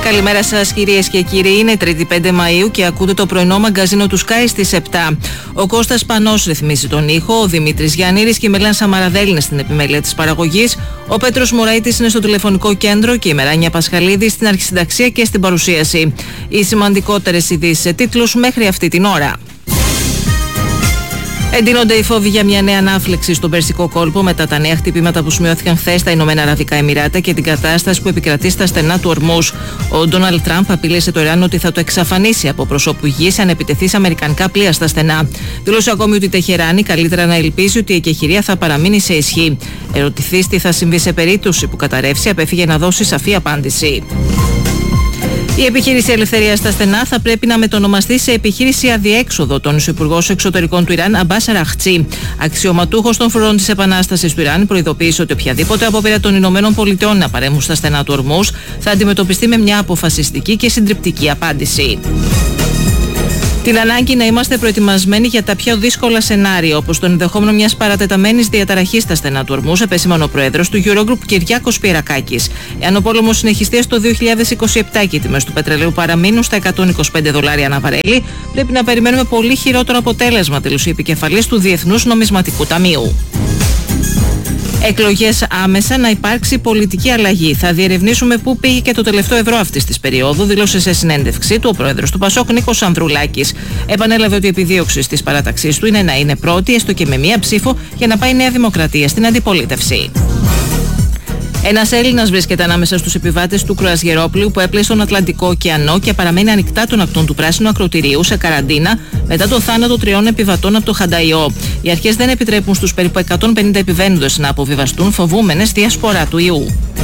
Καλημέρα σας κυρίες και κύριοι. Είναι 3η 5 Μαΐου και ακούτε το πρωινό μαγκαζίνο του Sky στις 7. Ο Κώστας Πανός ρυθμίζει τον ήχο, ο Δημήτρης Γιαννήρης και η Μελένα Σαμαραδέλη είναι στην επιμέλεια της παραγωγής, ο Πέτρος Μωραΐτης είναι στο τηλεφωνικό κέντρο και η Μεράνια Πασχαλίδη στην αρχισυνταξία και στην παρουσίαση. Οι σημαντικότερες ειδήσεις σε τίτλους μέχρι αυτή την ώρα. Εντείνονται οι φόβοι για μια νέα ανάφλεξη στον Περσικό κόλπο μετά τα νέα χτυπήματα που σημειώθηκαν χθες στα Ηνωμένα Αραβικά Εμιράτα και την κατάσταση που επικρατεί στα στενά του Ορμούζ. Ο Ντόναλντ Τραμπ απείλησε το Ιράν ότι θα το εξαφανίσει από προσώπου γης αν επιτεθεί σε αμερικανικά πλοία στα στενά. Δήλωσε ακόμη ότι η Τεχεράνη καλύτερα να ελπίζει ότι η εκεχηρία θα παραμείνει σε ισχύ. Ερωτηθείς τι θα συμβεί σε περίπτωση που καταρρεύσει, απέφυγε να δώσει σαφή απάντηση. Η επιχείρηση Ελευθερία στα στενά θα πρέπει να μετονομαστεί σε επιχείρηση αδιέξοδο, τόνισε ο Υπουργός Εξωτερικών του Ιράν, Αμπάς Αραχτσί. Αξιωματούχος των φρουρών της Επανάστασης του Ιράν προειδοποίησε ότι οποιαδήποτε απόπειρα των Ηνωμένων Πολιτειών να παρέμβουν στα στενά του Ορμούζ θα αντιμετωπιστεί με μια αποφασιστική και συντριπτική απάντηση. Την ανάγκη να είμαστε προετοιμασμένοι για τα πιο δύσκολα σενάρια, όπως το ενδεχόμενο μιας παρατεταμένης διαταραχής στα στενά του Ορμούζ, επέσημανε ο πρόεδρος του Eurogroup Κυριάκος Πιερακάκης. Εάν ο πόλεμος συνεχιστεί στο 2027 και οι τιμές του πετρελαίου παραμείνουν στα $125 ανά βαρέλι, πρέπει να περιμένουμε πολύ χειρότερο αποτέλεσμα, δήλωσε η επικεφαλής του Διεθνούς Νομισματικού Ταμείου. Εκλογές άμεσα, να υπάρξει πολιτική αλλαγή. Θα διερευνήσουμε πού πήγε και το τελευταίο ευρώ αυτής της περίοδου, δήλωσε σε συνέντευξή του ο πρόεδρος του Πασόκ, Νίκος Ανδρουλάκης. Επανέλαβε ότι η επιδίωξη της παράταξής του είναι να είναι πρώτη, έστω και με μία ψήφο, για να πάει η Νέα Δημοκρατία στην αντιπολίτευση. Ένας Έλληνας βρίσκεται ανάμεσα στους επιβάτες του κρουαζιερόπλοιου που έπλεε στον Ατλαντικό ωκεανό και παραμένει ανοιχτά των ακτών του Πράσινου Ακροτηρίου σε καραντίνα μετά τον θάνατο 3 επιβατών από το Χανταϊό. Οι αρχές δεν επιτρέπουν στους περίπου 150 επιβαίνοντες να αποβιβαστούν, φοβούμενες διασπορά του ιού.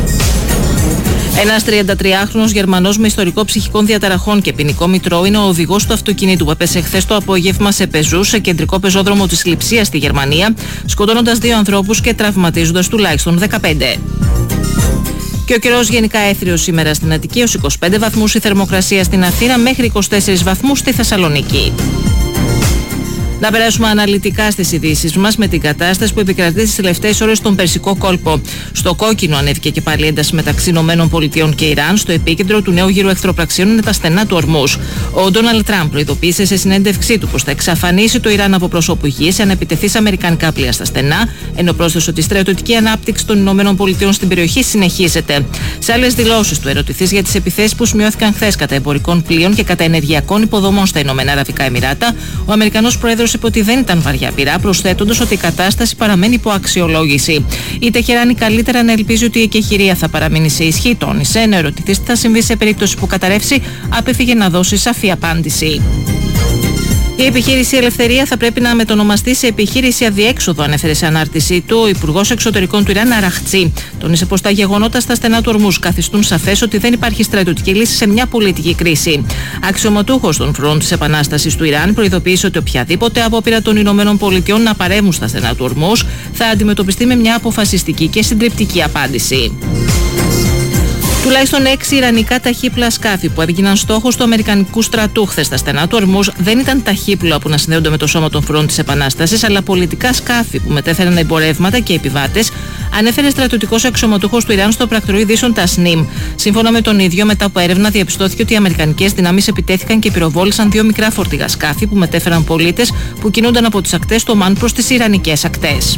Ένας 33χρονος Γερμανός με ιστορικό ψυχικών διαταραχών και ποινικό μητρό είναι ο οδηγός του αυτοκινήτου που έπεσε χθες το απόγευμα σε πεζούς σε κεντρικό πεζόδρομο της Λειψίας στη Γερμανία, σκοτώνοντας 2 ανθρώπους και τραυματίζοντας τουλάχιστον 15. Και ο καιρός γενικά έθριος σήμερα στην Αττική, ως 25 βαθμούς η θερμοκρασία στην Αθήνα, μέχρι 24 βαθμούς στη Θεσσαλονίκη. Να περάσουμε αναλυτικά στις ειδήσεις μας με την κατάσταση που επικρατεί τις τελευταίες ώρες στον Περσικό κόλπο. Στο κόκκινο ανέβηκε και πάλι ένταση μεταξύ ΗΠΑ και Ιράν. Στο επίκεντρο του νέου γύρου εχθροπραξιών είναι τα στενά του Ορμούζ. Ο Ντόναλντ Τραμπ προειδοποίησε σε συνέντευξή του πως θα εξαφανίσει το Ιράν από προσώπου γης αν επιτεθεί σε αμερικανικά πλοία στα στενά, ενώ πρόσθεσε ότι η στρατιωτική ανάπτυξη των ΗΠΑ στην περιοχή συνεχίζεται. Σε άλλες δηλώσεις του, ερωτηθείς για τις επιθέσεις που σημειώθηκαν χθες κατά εμπορικών πλοίων και κατά ενεργειακών υποδομών στα Ηνωμένα Αραβικά Εμιράτα, ο Αμερικανός πρόεδρος είπε ότι δεν ήταν βαριά πειρά, προσθέτοντας ότι η κατάσταση παραμένει υπό αξιολόγηση. Η Τεχεράνη καλύτερα να ελπίζει ότι η εκεχηρία θα παραμείνει σε ισχύ, τόνισε, ενώ ερωτηθείς τι θα συμβεί σε περίπτωση που καταρρεύσει, απέφυγε να δώσει σαφή απάντηση. Η επιχείρηση Ελευθερία θα πρέπει να μετονομαστεί σε επιχείρηση αδιέξοδο, ανέφερε σε ανάρτησή του ο Υπουργός Εξωτερικών του Ιράν, Αραχτσί. Τόνισε πως τα γεγονότα στα στενά του Ορμούζ καθιστούν σαφές ότι δεν υπάρχει στρατιωτική λύση σε μια πολιτική κρίση. Αξιωματούχος των φρουρών της Επανάστασης του Ιράν προειδοποίησε ότι οποιαδήποτε απόπειρα των ΗΠΑ να παρέμβουν στα στενά του Ορμούζ θα αντιμετωπιστεί με μια αποφασιστική και συντριπτική απάντηση. Τουλάχιστον 6 ιρανικά ταχύπλα σκάφη που έβγαιναν στόχος του Αμερικανικού στρατού χθες στα στενά του Ορμούζ δεν ήταν ταχύπλοα που να συνδέονται με το σώμα των φρουρών της Επανάστασης, αλλά πολιτικά σκάφη που μετέφεραν εμπορεύματα και επιβάτες, ανέφερε στρατιωτικός αξιωματούχος του Ιράν στο πρακτορείο ειδήσεων Τασνίμ. Σύμφωνα με τον ίδιο, μετά από έρευνα διαπιστώθηκε ότι οι αμερικανικές δυνάμεις επιτέθηκαν και πυροβόλησαν 2 μικρά φορτηγά σκάφη που μετέφεραν πολίτες που κινούνταν από τις ακτές του Ομάν προς τις ιρανικές ακτές.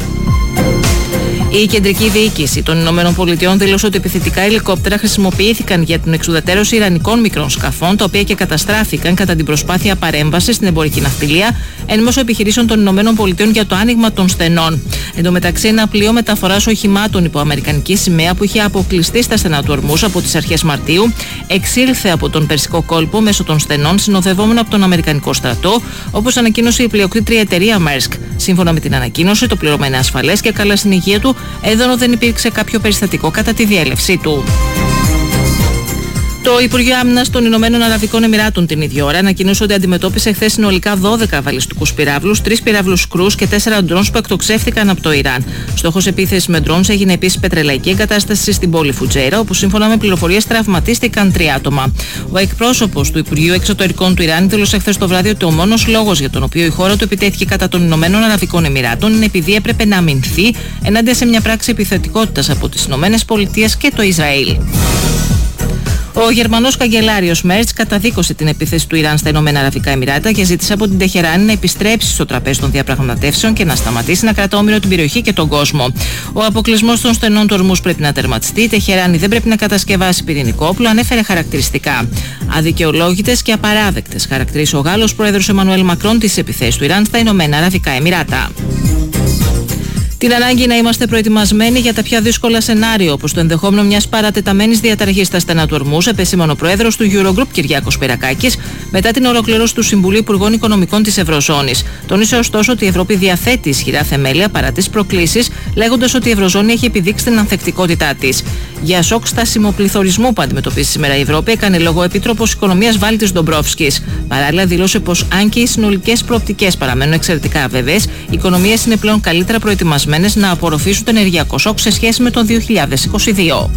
Η κεντρική διοίκηση των ΗΠΑ δήλωσε ότι επιθετικά ελικόπτερα χρησιμοποιήθηκαν για την εξουδετερώση ιρανικών μικρών σκαφών, τα οποία και καταστράφηκαν κατά την προσπάθεια παρέμβασης στην εμπορική ναυτιλία εν μέσω επιχειρήσεων των ΗΠΑ για το άνοιγμα των στενών. Εν τω μεταξύ, ένα πλοίο μεταφοράς οχημάτων υπό αμερικανική σημαία που είχε αποκλειστεί στα στενά του Ορμούζ από τις αρχές Μαρτίου εξήλθε από τον Περσικό κόλπο μέσω των στενών, συνοδευόμενο από τον Αμερικανικό στρατό, όπως ανακοίνωσε η πλειοκτήτρια εταιρεία Maersk. Σύμφωνα με την ανακοίνωση, το πλήρωμα είναι ασφαλές και καλά στην υγεία του, εδώ δεν υπήρξε κάποιο περιστατικό κατά τη διέλευσή του. Το Υπουργείο Άμυνας των Ηνωμένων Αραβικών Εμιράτων την ίδια ώρα ανακοίνωσε ότι αντιμετώπισε χθες συνολικά 12 βαλιστικούς πυράβλους, 3 πυράβλους κρούς και 4 ντρόνς που εκτοξεύτηκαν από το Ιράν. Στόχος επίθεσης με ντρόνς έγινε επίσης πετρελαϊκή εγκατάσταση στην πόλη Φουτζέιρα, όπου σύμφωνα με πληροφορίες τραυματίστηκαν 3 άτομα. Ο εκπρόσωπος του Υπουργείου Εξωτερικών του Ιράν δήλωσε χθες το βράδυ ότι ο μόνος λόγος για τον οποίο η χώρα του επιτέθηκε κατά των Ηνωμένων Αραβικών Εμιράτων είναι επειδή έπρεπε να αμυνθεί ενάντια σε μια πράξη επιθετικότητας από τις ΗΠΑ και το Ισραήλ. Ο Γερμανός καγκελάριος Μέρτς καταδίκωσε την επίθεση του Ιράν στα Ηνωμένα Αραβικά Εμιράτα και ζήτησε από την Τεχεράνη να επιστρέψει στο τραπέζι των διαπραγματεύσεων και να σταματήσει να κρατά όμοιρο την περιοχή και τον κόσμο. Ο αποκλεισμός των στενών του Ορμούζ πρέπει να τερματιστεί. Η Τεχεράνη δεν πρέπει να κατασκευάσει πυρηνικό όπλο, ανέφερε χαρακτηριστικά. Αδικαιολόγητες και απαράδεκτες, χαρακτήρισε ο Γάλλος πρόεδρος Εμμανουέλ Μακρόν τις επιθέσεις του Ιράν στα Ηνωμένα Αραβικά Εμιράτα. Την ανάγκη να είμαστε προετοιμασμένοι για τα πιο δύσκολα σενάρια, όπως το ενδεχόμενο μιας παρατεταμένης διαταραχής στα στενά του Ορμούζ, επεσήμανε ο πρόεδρος του Eurogroup Κυριάκος Πυρακάκης μετά την ολοκλήρωση του Συμβουλίου Υπουργών Οικονομικών της Ευρωζώνης. Τόνισε ωστόσο ότι η Ευρώπη διαθέτει ισχυρά θεμέλια παρά τις προκλήσεις, λέγοντας ότι η Ευρωζώνη έχει επιδείξει την ανθεκτικότητά της. Για σοκ στασιμοπληθωρισμού που αντιμετωπίζει σήμερα η Ευρώπη, έκανε λόγο ο Επίτροπος Οικονομίας Βάλτης Ντομπρόφσκης. Παράλληλα, δήλωσε πως αν και οι συνολικές προοπτικές παραμένουν εξαιρετικά αβέβαιες, οι οικονομίες είναι πλέον καλύτερα προετοιμασμένες να απορροφήσουν το ενεργειακό σοκ σε σχέση με το 2022.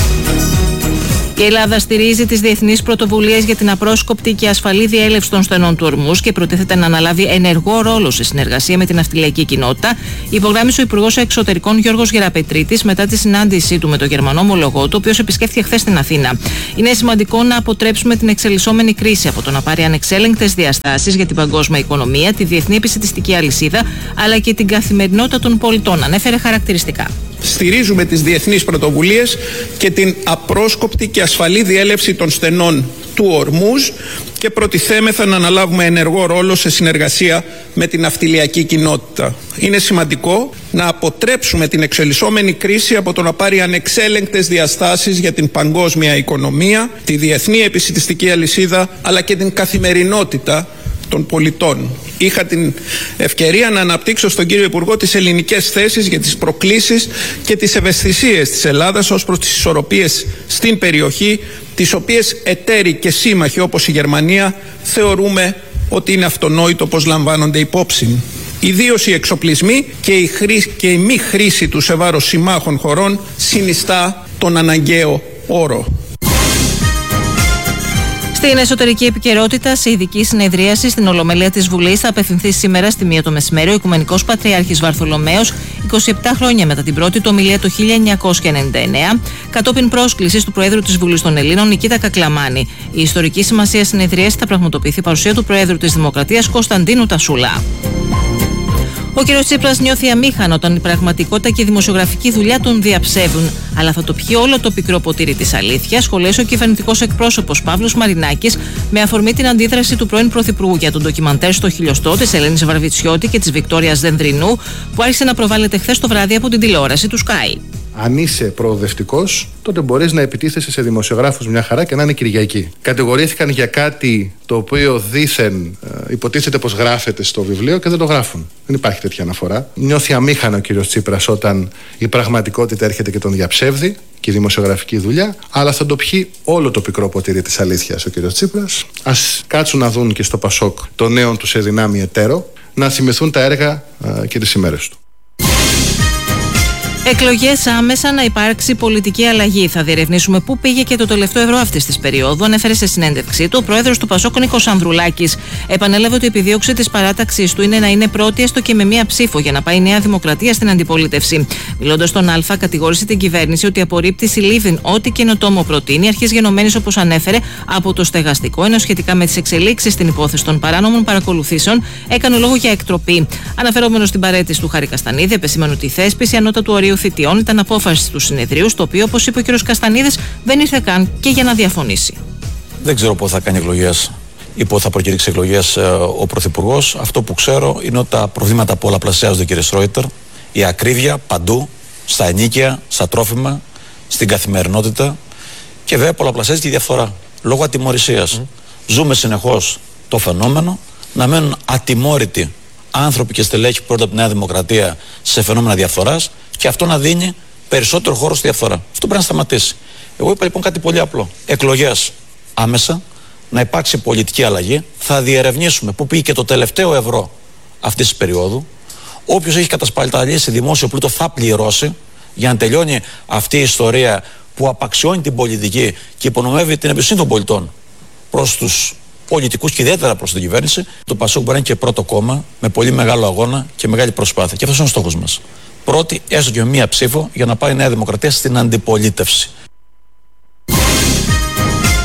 Η Ελλάδα στηρίζει τις διεθνείς πρωτοβουλίες για την απρόσκοπτη και ασφαλή διέλευση των στενών του Ορμούζ και προτίθεται να αναλάβει ενεργό ρόλο σε συνεργασία με την ναυτιλιακή κοινότητα, υπογράμμισε ο Υπουργός Εξωτερικών Γιώργος Γεραπετρίτης μετά τη συνάντησή του με τον Γερμανό ομολογό του, ο οποίος επισκέφθηκε χθες στην Αθήνα. Είναι σημαντικό να αποτρέψουμε την εξελισσόμενη κρίση από το να πάρει ανεξέλεγκτες διαστάσεις για την παγκόσμια οικονομία, τη διεθνή επισιτιστική αλυσίδα αλλά και την καθημερινότητα των πολιτών, ανέφερε χαρακτηριστικά. Στηρίζουμε τις διεθνείς πρωτοβουλίες και την απρόσκοπτη και ασφαλή διέλευση των στενών του Ορμούζ και προτιθέμεθα να αναλάβουμε ενεργό ρόλο σε συνεργασία με την ναυτιλιακή κοινότητα. Είναι σημαντικό να αποτρέψουμε την εξελισσόμενη κρίση από το να πάρει ανεξέλεγκτες διαστάσεις για την παγκόσμια οικονομία, τη διεθνή επισιτιστική αλυσίδα αλλά και την καθημερινότητα των πολιτών. Είχα την ευκαιρία να αναπτύξω στον κύριο Υπουργό τις ελληνικές θέσεις για τις προκλήσεις και τις ευαισθησίες της Ελλάδας ως προς τις ισορροπίες στην περιοχή, τις οποίες εταίροι και σύμμαχοι όπως η Γερμανία θεωρούμε ότι είναι αυτονόητο πως λαμβάνονται υπόψη. Ιδίως οι εξοπλισμοί και η μη χρήση του σε βάρος συμμάχων χωρών συνιστά τον αναγκαίο όρο. Στην εσωτερική επικαιρότητα, σε ειδική συνεδρίαση στην Ολομέλεια της Βουλής, θα απευθυνθεί σήμερα στη 1 το μεσημέρι ο Οικουμενικός Πατριάρχης Βαρθολομαίος, 27 χρόνια μετά την πρώτη του ομιλία το 1999, κατόπιν πρόσκλησης του Προέδρου της Βουλής των Ελλήνων, Νικήτα Κακλαμάνη. Η ιστορική σημασία συνεδρίαση θα πραγματοποιηθεί παρουσία του Προέδρου της Δημοκρατίας, Κωνσταντίνου Τασούλα. Ο κ. Τσίπρας νιώθει αμήχανο όταν η πραγματικότητα και η δημοσιογραφική δουλειά τον διαψεύδουν. Αλλά θα το πιει όλο το πικρό ποτήρι της αλήθειας, σχολίασε ο κυβερνητικός εκπρόσωπος Παύλος Μαρινάκης με αφορμή την αντίδραση του πρώην Πρωθυπουργού για τον ντοκιμαντέρ στο χιλιοστό της Ελένης Βαρβιτσιώτη και της Βικτόριας Δενδρινού, που άρχισε να προβάλλεται χθες το βράδυ από την τηλεόραση του Sky. Αν είσαι προοδευτικός, τότε μπορείς να επιτίθεσαι σε δημοσιογράφους μια χαρά και να είναι Κυριακή. Κατηγορήθηκαν για κάτι το οποίο δήθεν υποτίθεται πως γράφεται στο βιβλίο και δεν το γράφουν. Δεν υπάρχει τέτοια αναφορά. Νιώθει αμήχανο ο κύριος Τσίπρας όταν η πραγματικότητα έρχεται και τον διαψεύδει και η δημοσιογραφική δουλειά, αλλά θα το πιει όλο το πικρό ποτήρι της αλήθειας ο κύριος Τσίπρας. Ας κάτσουν να δουν και στο Πασόκ το νέο του σε δυνάμει εταίρο, να θυμηθούν τα έργα και τις ημέρες του. Εκλογές άμεσα, να υπάρξει πολιτική αλλαγή. Θα διερευνήσουμε πού πήγε και το τελευταίο ευρώ αυτής της περίοδου, ανέφερε σε συνέντευξή του ο πρόεδρος του Πασόκ Νίκος Ανδρουλάκης. Επανέλαβε ότι η επιδίωξη της παράταξής του είναι να είναι πρώτη έστω και με μία ψήφο για να πάει η Νέα Δημοκρατία στην αντιπολίτευση. Μιλώντας στον Α, κατηγόρησε την κυβέρνηση ότι απορρίπτει συλλήβδιν ό,τι καινοτόμο προτείνει, αρχής γενομένης όπως ανέφερε από το στεγαστικό, ενώ σχετικά με τις εξελίξεις στην υπόθεση των παράνομων παρακολουθήσεων έκανε λόγο για εκτροπή. Αναφερόμενος στην παρέτηση του Χάρη Καστανίδη, επεσήμανε ότι η θέσπιση ανώτατου ορίου θητιών ήταν απόφαση του συνεδρίου, στο οποίο, όπως είπε ο κ. Καστανίδης, δεν ήρθε καν και για να διαφωνήσει. Δεν ξέρω πότε θα κάνει εκλογές ή πότε θα προκηρύξει εκλογές ο Πρωθυπουργός. Αυτό που ξέρω είναι ότι τα προβλήματα πολλαπλασιάζονται, κύριε Στρόιτερ. Η ακρίβεια παντού, στα ενοίκια, στα τρόφιμα, στην καθημερινότητα και βέβαια πολλαπλασιάζεται η διαφθορά λόγω ατιμωρησίας. Ζούμε συνεχώς το φαινόμενο να μένουν ατιμόρυτοι άνθρωποι και στελέχοι πρώτα από τη Νέα Δημοκρατία σε φαινόμενα διαφθοράς και αυτό να δίνει περισσότερο χώρο στη διαφθορά. Αυτό πρέπει να σταματήσει. Εγώ είπα λοιπόν κάτι πολύ απλό. Εκλογές άμεσα, να υπάρξει πολιτική αλλαγή. Θα διερευνήσουμε πού πήγε και το τελευταίο ευρώ αυτής της περίοδου. Όποιος έχει κατασπαταλήσει δημόσιο πλούτο θα πληρώσει για να τελειώνει αυτή η ιστορία που απαξιώνει την πολιτική και υπονομεύει την εμπιστοσύνη των πολιτών προς τους πολιτικούς και ιδιαίτερα προς την κυβέρνηση. Το Πασόκ μπορεί να είναι και πρώτο κόμμα με πολύ μεγάλο αγώνα και μεγάλη προσπάθεια. Και αυτός είναι ο στόχος μας. Πρώτη, έστω και με μία ψήφο για να πάει η Νέα Δημοκρατία στην αντιπολίτευση.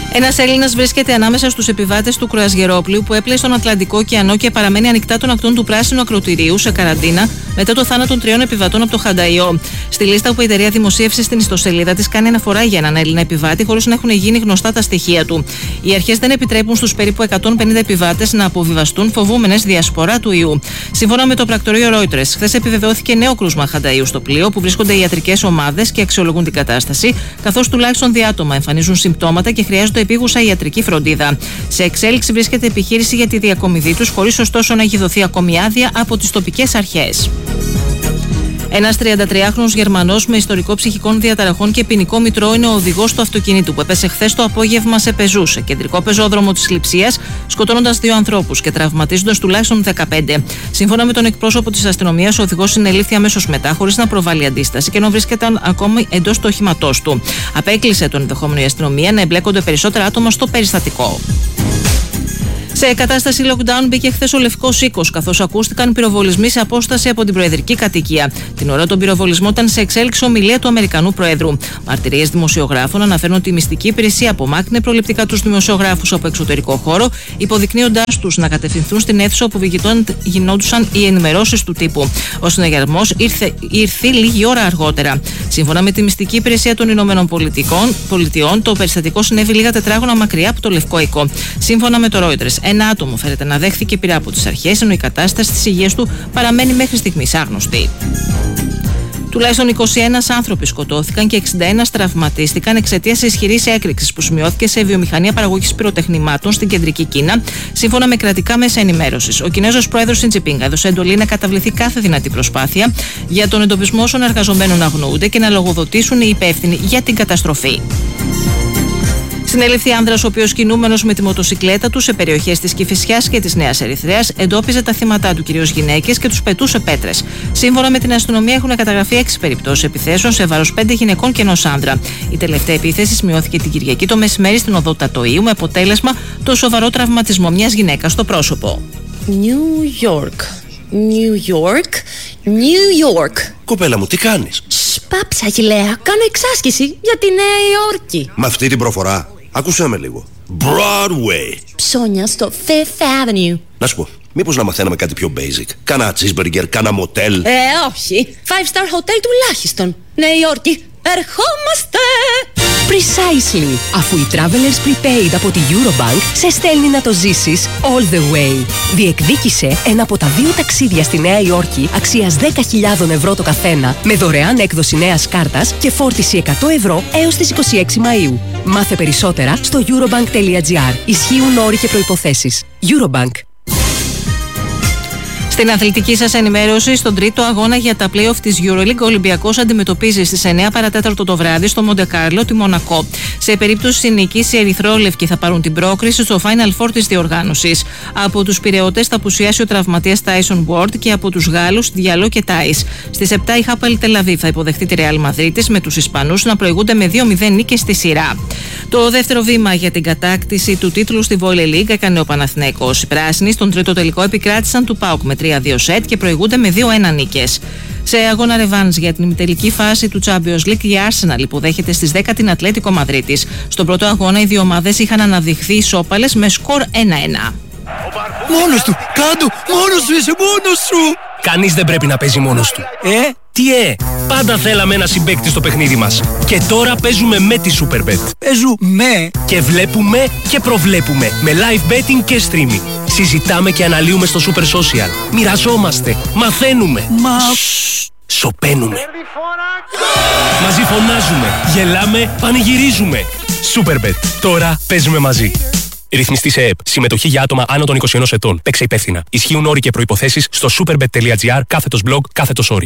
Ένας Έλληνας βρίσκεται ανάμεσα στους επιβάτες του κρουαζιερόπλοιου που έπλεε στον Ατλαντικό ωκεανό και παραμένει ανοιχτά των ακτών του Πράσινου Ακροτηρίου σε καραντίνα μετά το θάνατο 3 επιβατών από το Χανταϊό. Στη λίστα που η εταιρεία δημοσίευσε στην ιστοσελίδα της κάνει αναφορά για έναν Έλληνα επιβάτη χωρίς να έχουν γίνει γνωστά τα στοιχεία του. Οι αρχές δεν επιτρέπουν στους περίπου 150 επιβάτες να αποβιβαστούν φοβούμενες διασπορά του ιού. Σύμφωνα με το πρακτορείο Reuters, χθες επιβεβαιώθηκε νέο κρούσμα Χανταϊού στο πλοίο που βρίσκονται ιατρικές ομάδες και αξιολογούν την κατάσταση, καθώς τουλάχιστον 2 άτομα εμφανίζουν συμπτώματα και χρειάζονται επίγουσα ιατρική φροντίδα. Σε εξέλιξη βρίσκεται επιχείρηση για τη διακομιδή τους, χωρίς ωστόσο να έχει δοθεί ακόμη άδεια από τις τοπικές αρχές. Ένας 33χρονος Γερμανός με ιστορικό ψυχικών διαταραχών και ποινικό μητρό είναι ο οδηγός του αυτοκινήτου που έπεσε χθες το απόγευμα σε Πεζού, σε κεντρικό πεζόδρομο της Λειψίας, σκοτώνοντας 2 ανθρώπους και τραυματίζοντας τουλάχιστον 15. Σύμφωνα με τον εκπρόσωπο της αστυνομίας, ο οδηγός συνελήφθη αμέσως μετά, χωρίς να προβάλλει αντίσταση και ενώ βρίσκεται ακόμη εντός του οχήματός του. Απέκλεισε τον ενδεχόμενο η αστυνομία να εμπλέκονται περισσότερα άτομα στο περιστατικό. Σε κατάσταση lockdown μπήκε χθες ο Λευκός Οίκος, καθώς ακούστηκαν πυροβολισμοί σε απόσταση από την προεδρική κατοικία. Την ώρα των πυροβολισμών ήταν σε εξέλιξη ομιλία του Αμερικανού Προέδρου. Μαρτυρίες δημοσιογράφων αναφέρουν ότι η μυστική υπηρεσία απομάκρυνε προληπτικά τους δημοσιογράφους από εξωτερικό χώρο, υποδεικνύοντάς τους να κατευθυνθούν στην αίθουσα όπου γινόντουσαν οι ενημερώσεις του τύπου. Ο συναγερμός ήρθε λίγη ώρα αργότερα. Σύμφωνα με τη μυστική υπηρεσία των Ηνωμένων Πολιτειών, το περιστατικό συνέβη λίγα τετράγωνα μακριά από το Λευκό Οίκο. Σύμφωνα με το Reuters, ένα άτομο φέρεται να δέχθηκε πειρά από τις αρχές, ενώ η κατάσταση της υγείας του παραμένει μέχρι στιγμής άγνωστη. Τουλάχιστον 21 άνθρωποι σκοτώθηκαν και 61 τραυματίστηκαν εξαιτίας ισχυρής έκρηξης που σημειώθηκε σε βιομηχανία παραγωγής πυροτεχνημάτων στην κεντρική Κίνα, σύμφωνα με κρατικά μέσα ενημέρωσης. Ο Κινέζος πρόεδρος Σι Τζινπίνγκ έδωσε εντολή να καταβληθεί κάθε δυνατή προσπάθεια για τον εντοπισμό όσων εργαζομένων αγνοούνται και να λογοδοτήσουν οι υπεύθυνοι για την καταστροφή. Συνελήφθη άνδρας ο οποίος κινούμενος με τη μοτοσικλέτα του σε περιοχές της Κηφισιάς και της Νέας Ερυθρέας εντόπιζε τα θύματά του, κυρίως γυναίκες, και τους πετούσε πέτρες. Σύμφωνα με την αστυνομία έχουν καταγραφεί 6 περιπτώσεις επιθέσεων σε βάρος 5 γυναικών και ενός άνδρα. Η τελευταία επίθεση σημειώθηκε την Κυριακή το μεσημέρι στην οδό Τατοΐου με αποτέλεσμα το σοβαρό τραυματισμό μιας γυναίκας στο πρόσωπο. New York. New York. New York. Κοπέλα μου, τι κάνεις? Πάψα, Αγιλέα. Κάνω εξάσκηση για τη Νέα Υόρκη. Με αυτή την προφορά. Άκουσέ με λίγο. Broadway. Ψώνια στο Fifth Avenue. Να σου πω, μήπως να μαθαίναμε κάτι πιο basic? Κάνα cheeseburger, κάνα motel. Όχι. 5-star hotel τουλάχιστον. Νέα Υόρκη. Ερχόμαστε! Precisely. Αφού η Travelers Prepaid από τη Eurobank σε στέλνει να το ζήσεις all the way. Διεκδίκησε ένα από τα 2 ταξίδια στη Νέα Υόρκη αξίας 10.000 ευρώ το καθένα με δωρεάν έκδοση νέας κάρτας και φόρτιση 100 ευρώ έως τις 26 Μαΐου. Μάθε περισσότερα στο eurobank.gr. Ισχύουν όροι και προϋποθέσεις. Eurobank. Στην αθλητική σας ενημέρωση, στον τρίτο αγώνα για τα play-off της EuroLeague, ο Ολυμπιακός αντιμετωπίζει στις 9 παρατέταρτο το βράδυ στο Μοντεκάρλο τη Μονακό. Σε περίπτωση νίκης, οι ερυθρόλευκοι θα πάρουν την πρόκριση στο Final Four της διοργάνωσης. Από τους Πειραιώτες θα απουσιάσει ο τραυματίας Tyson Ward και από τους Γάλλους Διαλό και Τάις. Στις 7 η Χάπαλ Τελαβίβ θα υποδεχτεί τη Ρεάλ Μαδρίτης με τους Ισπανούς να προηγούνται με 2-0 νίκες στη σειρά. Το δεύτερο βήμα για την κατάκτηση του τίτλου στη Volley League έκανε ο Παναθηναϊκός. Οι πράσινοι στον τρίτο τελικό επικράτησαν του ΠΑΟΚ με 3-2 σετ και προηγούνται με 2-1 νίκες. Σε αγώνα ρεβάνς για την ημιτελική φάση του Champions League, η Arsenal υποδέχεται στις 10 την Ατλέτικο Μαδρίτης. Στον πρώτο αγώνα οι δύο ομάδες είχαν αναδειχθεί ισόπαλες με σκορ 1-1. Μόνος του! Κάντο! Μόνος του! Είσαι μόνος σου! Κανείς δεν πρέπει να παίζει μόνος του. Τι πάντα θέλαμε ένα συμπαίκτη στο παιχνίδι μας. Και τώρα παίζουμε με τη Superbet. Παίζουμε και βλέπουμε και προβλέπουμε με live betting και streaming. Συζητάμε και αναλύουμε στο Super Social. Μοιραζόμαστε, μαθαίνουμε. Σωπαίνουμε. Μαζί φωνάζουμε, γελάμε, πανηγυρίζουμε. Superbet. Τώρα παίζουμε μαζί. Ρυθμιστή σε ΕΕΠ. Συμμετοχή για άτομα άνω των 21 ετών. Παίξε υπεύθυνα. Ισχύουν όροι και προϋποθέσεις στο superbet.gr/blog/όροι.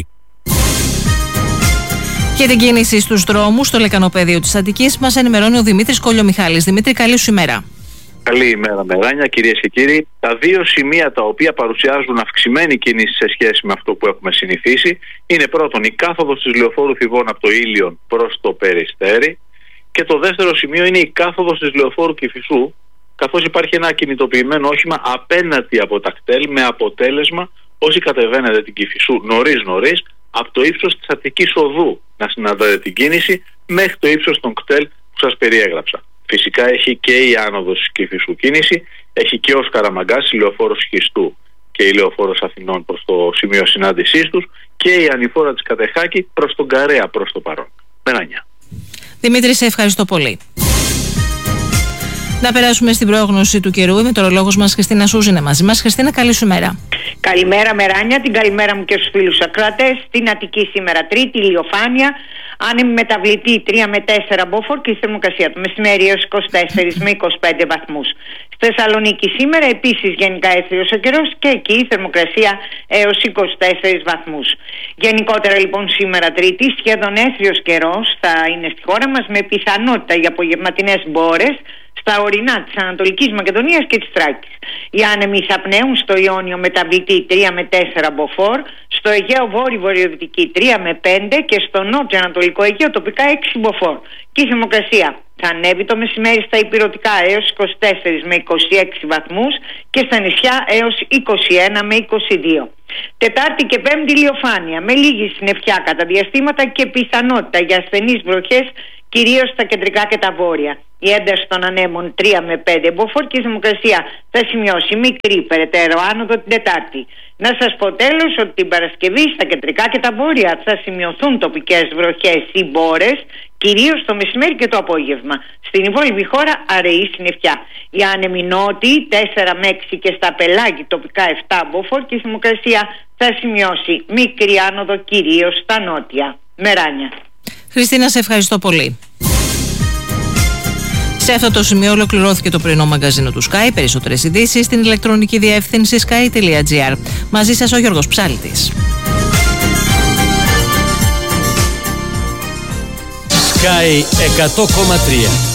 Και την κίνηση στους δρόμους στο λεκανοπέδιο της Αττικής μας ενημερώνει ο Δημήτρης Κολιομιχάλης. Δημήτρη, καλή σου ημέρα. Καλή ημέρα, Μεράνια, κυρίες και κύριοι. Τα δύο σημεία τα οποία παρουσιάζουν αυξημένη κίνηση σε σχέση με αυτό που έχουμε συνηθίσει είναι πρώτον η κάθοδος της Λεωφόρου Θηβών από το Ήλιον προς το Περιστέρι και το δεύτερο σημείο είναι η κάθοδος της Λεωφόρου Κηφισού, καθώς υπάρχει ένα κινητοποιημένο όχημα απέναντι από τα κτέλ με αποτέλεσμα όσοι κατεβαίνετε την Κηφισού νωρίς από το ύψος της Αττικής Οδού να συναντάτε την κίνηση μέχρι το ύψος των κτέλ που σας περιέγραψα. Φυσικά έχει και η άνοδος της Κηφισού κίνηση, έχει και ο Σκαραμαγκάς, η λεωφόρος Χιστού και η λεωφόρος Αθηνών προς το σημείο συνάντησής τους και η ανηφόρα της Κατεχάκη προς τον Καρέα προς το παρόν. Μεράνια. Δημήτρη, σε ευχαριστώ πολύ. Να περάσουμε στην πρόγνωση του καιρού. Η μετεωρολόγος μας Χριστίνα Σούζη είναι μαζί μας. Χριστίνα, καλή σου μέρα. Καλημέρα Μεράνια, την καλημέρα μου και στους φίλους ακροατές. Στην Αττική σήμερα Τρίτη, ηλιοφάνεια, άνεμη μεταβλητή 3 με 4 μποφόρ και η θερμοκρασία το μεσημέρι έως 24 με 25 βαθμούς. Στη Θεσσαλονίκη σήμερα επίσης γενικά έθριος ο καιρός και εκεί η θερμοκρασία έως 24 βαθμούς. Γενικότερα λοιπόν σήμερα Τρίτη σχεδόν έθριος καιρός θα είναι στη χώρα μας με πιθανότητα για απογευματινές μπόρες στα ορεινά της Ανατολικής Μακεδονίας και της Θράκης. Οι άνεμοι θα πνέουν στο Ιόνιο μεταβλητή 3 με 4 μποφόρ, στο Αιγαίο βόρειο-βορειοδυτική 3 με 5 και στο νότιο-ανατολικό Αιγαίο τοπικά 6 μποφόρ. Και η θερμοκρασία θα ανέβει το μεσημέρι στα ηπειρωτικά έως 24 με 26 βαθμούς και στα νησιά έως 21 με 22. Τετάρτη και Πέμπτη ηλιοφάνεια με λίγη συννεφιά κατά διαστήματα και πιθανότητα για ασθενείς βροχές κυρίως στα κεντρικά και τα βόρεια. Η ένταση των ανέμων 3 με 5 μποφόρ και η θερμοκρασία θα σημειώσει μικρή περαιτέρω άνοδο την Τετάρτη. Να σας πω τέλος ότι την Παρασκευή στα κεντρικά και τα βόρεια θα σημειωθούν τοπικές βροχές ή μπόρες, κυρίως το μεσημέρι και το απόγευμα. Στην υπόλοιπη χώρα αραιή συννεφιά. Οι άνεμοι νότιοι 4 με 6 και στα πελάγη τοπικά 7 μποφόρ και η θερμοκρασία θα σημειώσει μικρή άνοδο κυρίως στα νότια. Μεράνια. Χριστίνα, σε ευχαριστώ πολύ. Σε αυτό το σημείο ολοκληρώθηκε το πρωινό μαγκαζίνο του Sky. Περισσότερες ειδήσεις στην ηλεκτρονική διεύθυνση sky.gr. Μαζί σας ο Γιώργος Ψάλτης. Sky 100,3